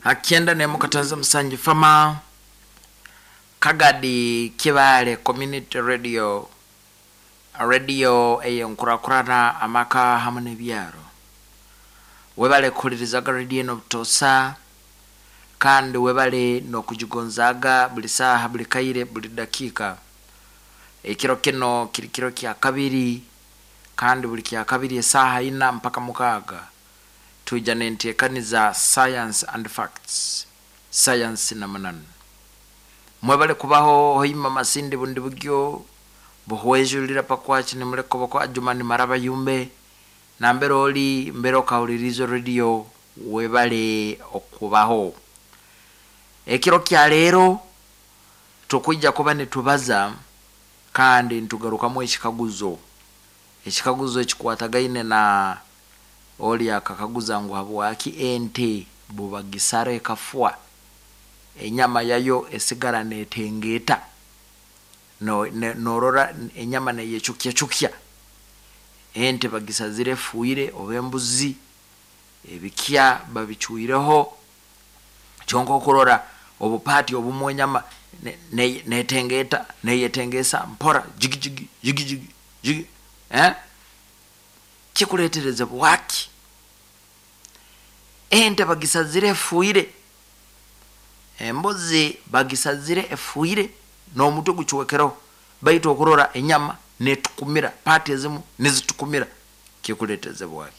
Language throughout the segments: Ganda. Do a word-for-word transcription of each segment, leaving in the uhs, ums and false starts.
Akienda ne mukataza Musanji Fama Kagadi Kibale Community Radio Radio eyo nkurakurana amaka hamwe byaro webale kulirizaga radio no butosa kandi webale no kujigonzaga buli saha buli kaire buli dakika ekiro kino kirikiro kya kabiri kandi buli kya kabiri esaha ina mpaka mukaga tujane ntekaniza science and facts science na manana mwebale kubaho hoyima masinde bundi bugyo buhwejulira pakwachi ni muleko bako ajumani maraba yumbe na mbero oli mbero kaulirizo radio webale okubaho ekiro kya lero tukujja kuba ne tubaza kandi ntugaruka mu ekikaguzo ekikaguzo ekikwatagaine na oli akakaguza ngo habwaki ente bubagisare kafwa enyama yayo esigara netengeta no ne, norora enyama ne yechukya chukya ente bagisazire fuire obembuzi ebikya babichuireho chonko kurora obupati obumonyama ne netengeta ne yetengesa mpora jigi jigi jigi jigi jigi eh kikuletereza bwaki ente bagisazire fuire embozi bagisazire efuire no mutu guchuwekero baito okurora enyama netukumira pati ezimu nezitukumira kikuleteze bwaki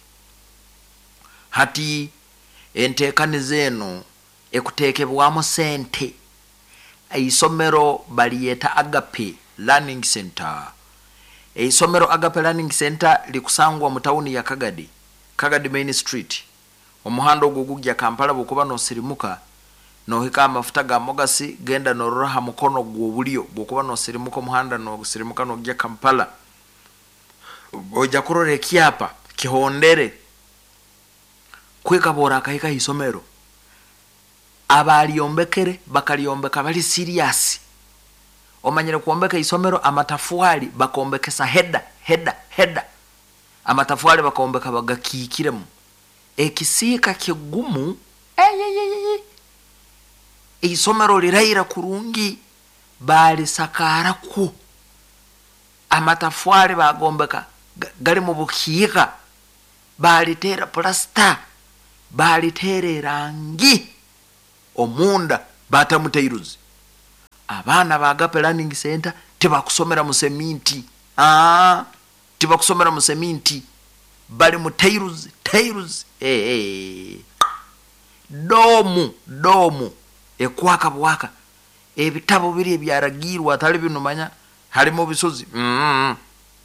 hati entekani zeno ekutekebwamo sente eisomero baliyeta Agape Learning Center eisomero Agape Learning Center likusangwa mu town ya Kagadi Kagadi Main Street omuhando gugugya Kampala bukuba no sirimuka no hika mafuta ga mogasi genda no roha mukono gwobulio bukuba no sirimuka muhanda no sirimuka no gya Kampala oja kurore kiapa kihondere kweka bora kahika isomero abali yombekere bakaliombeka bali serious omanyire kuombeka isomero amatafuali bakombekesa heda heda heda amatafuali bakombeka bagakikiremu ekisika kigumu eyeyeye isomero liraira kurungi bali sakara ku amatafuali bagombeka gali mu bukiika bali tera plaster bali tere rangi omunda bata mutairuzi abana ba Agape Learning Center tibakusomera mu seminti ah tibakusomera mu seminti bali mutairuzi tairuzi eh eh domu domu ekwaka bwaka ebitabo biri ebyaragirwa atali binumanya halimo bisozi mm.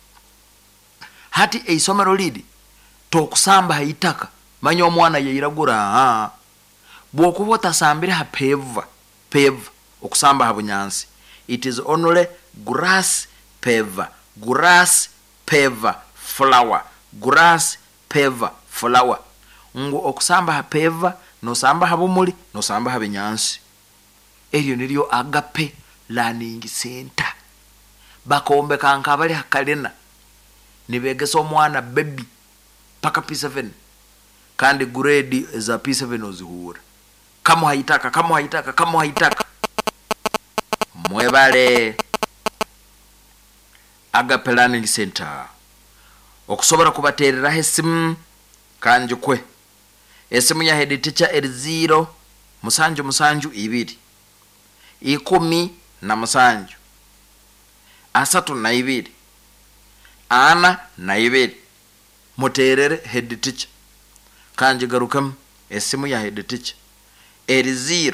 hati eisomero lidi tokusamba haitaka manyo omwana yeyiragura ah bwokubota sambire ha pave pave okusamba habunyansi it is only grass pave grass pave flower grass pave flower ngo okusamba ha pave no samba habumuli no samba habinyansi eriyo niriyo Agape Learning Center bakombe kanka bali hakalena nibegesa omwana baby paka P seven kandi grade za P seven ozihura kama haitaka kama haitaka kama haitaka mwebale Agape Learning Center okusobora kubaterera hesimu kanju kwe esimu ya head teacher er zero musanju musanju ibiri ikumi na musanju asatu na ibiri ana na ibiri muterere head teacher kanju garukam esimu ya head teacher er zero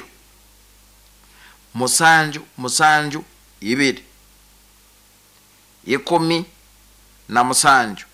musanju musanju ibiri ikumi na musanju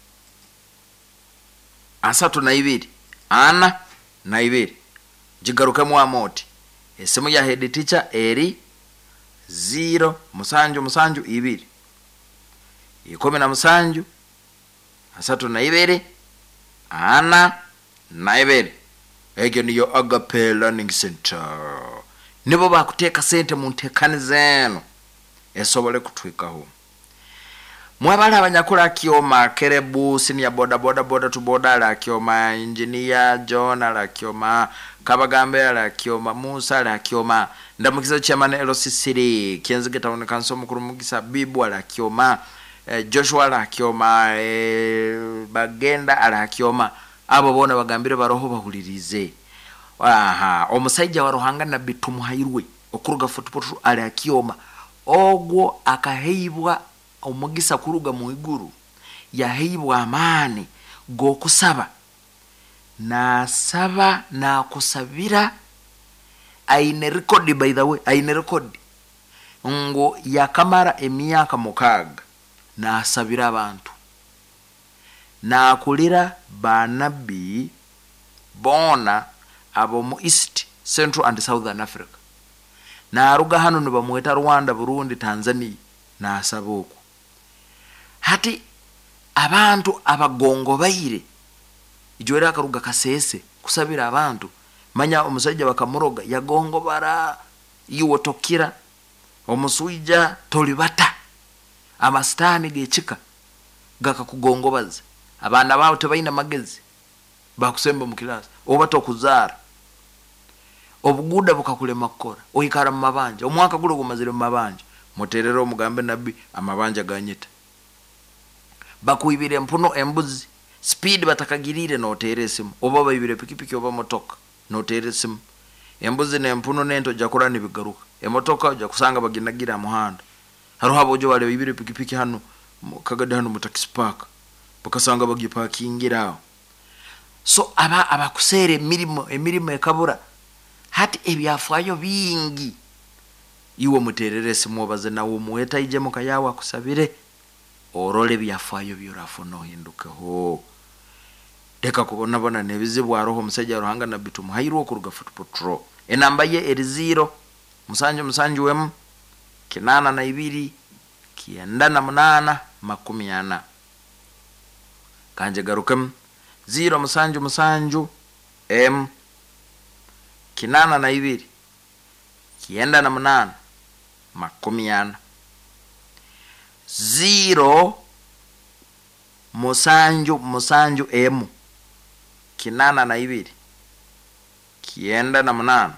asatu na ibiri ana na ibiri jigaruka mu amoti esimu ya head teacher eri zero musanju musanju ibiri ikumi na musanju asatu na ibiri ana na ibiri egyo niyo Agape Learning Center nibo bakuteka sente mu ntekani zeno esobole kutwikaho mwabala abanyakula Kioma Kerebu senior boda boda boda to boda la Kioma engineer John la Kioma Kabagambe la Kioma Musa la Kioma ndamukiza chairman L C C Kienzigeta on kanso mukuru mugisa Bibu la Kioma eh, Joshua la Kioma eh, Bagenda la Kioma abo bona bagambire baroho bahulirize aha omusajja warohanga na bitumuhairwe okuruga football ala Kioma ogwo akaheibwa omugisa kuruga mu iguru yaheibwa amani go kusaba na saba na kusabira aine record by the way aine record ngo yakamara emyaka mukaga na sabira abantu na kulira banabi bona abo mu East Central and Southern Africa na aruga hano ne bamweta Rwanda Burundi Tanzania na asaboko hati abantu abagongo bayire ijwera akaruga kasese kusabira abantu manya omusajja bakamuroga yagongo bara yiwotokira omusuija tolibata amastani gechika gakakugongobaza abana bawo tebayina magezi bakusemba mu class obato kuzara obuguda bukakulema kukora oyikara mu mabanja omwaka gulo gumazire mu mabanja moterero mugambe nabi amabanja ganyita bakuibire mpuno embuzi speed batakagirire no teresimu oba bayibire pikipiki oba motoka no teresimu embuzi ne mpuno nento jakora nibigaruka emotoka jakusanga baginagira muhanda haro habojo bale bayibire pikipiki hano kagade hano mu taxi park bakasanga bagiparkingiraho so aba abakusere mirimo emirimo ekabura hati ebyafayo bingi iwo mutererese mubaze nawo muweta ije mukayawa kusabire orole byafayo byurafu no hinduke ho deka kubona bona nebizibu aroho musajja rohanga na bitu muhairo kuruga football enamba ye eri zero musanju musanju wem kinana na ibiri kienda na munana makumi ana kanje garukam zero musanju musanju m kinana na ibiri kienda na munana makumi ana zero musanju musanju m kinana na ibiri kienda na munana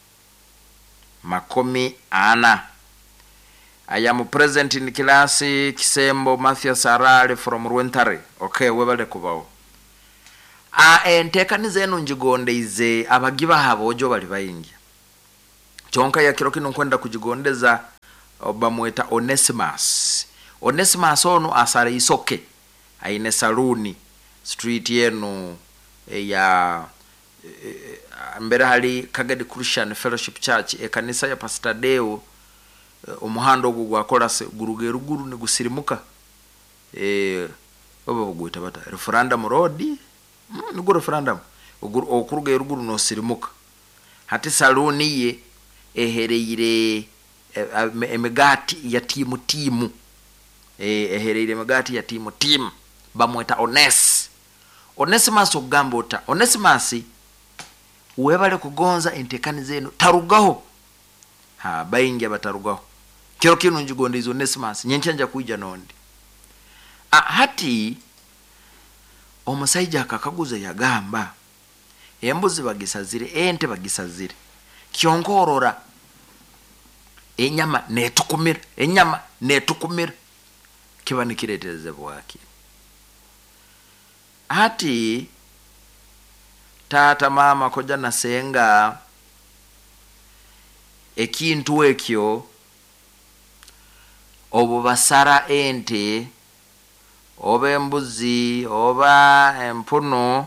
makumi ana. I am present in class Kisembo Matthew Sarale from Rwentare. Okay, webale kubaho. A entekani zenu njigonde ize abagiba habojo bali bayingi. Chonka ya kiroki nkwenda kujigondeza bamweta Onesimus. Onesimus ono asare isoke. Aine saluni street yenu e, ya e, mbere hali Kagadi Christian Fellowship Church e kanisa ya Pastor Deo umuhando gwo gwakora se guruge ruguru ne gusirimuka eh baba bugwita bata referendum road ni go referendum okuruge ruguru no sirimuka hati saloni ye ehereire emegati ya timu timu eh ehereire emegati ya timu timu bamweta Ones Onesimus ogambota Onesimus webale kugonza entekani zenu tarugaho ha bayingi batarugaho kiro kinu njigonde izo Onesimus nyenchanja kuija nondi a hati omusajja akakaguza yagamba embuzi bagisazire ente bagisazire kyonkorora enyama netukumira enyama netukumira kiba nikiretereze bwaki hati tata mama koja nasenga ekintu ekyo obo basara ente oba embuzi oba empuno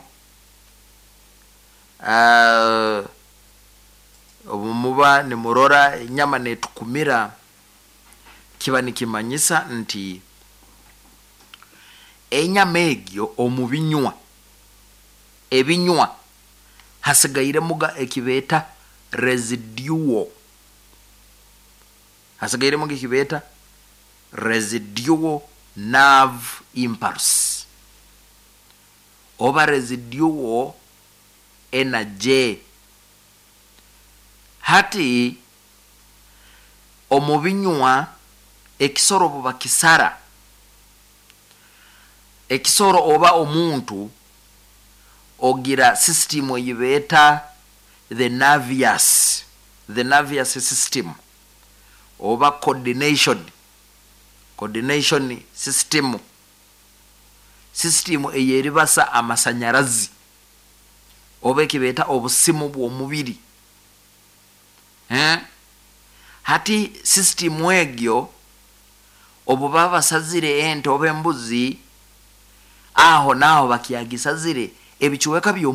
uh, obo muba ni murora nyama netukumira kiba nikimanyisa nti enyama egyo omubinywa ebinywa hasigaire muga ekibeta residual hasigaire muga ekibeta residual nerve impulse oba residual energy hati omubinywa ekisoro buba kisara ekisoro oba omuntu ogira system eyibeeta the nervous the nervous system oba coordination coordination system system eyeribasa amasanyarazi oba ekibeeta obusimu bw'omubiri eh hati system egyo obuba basazire ente oba embuzi aho naho bakyagisazire ebikiweka byo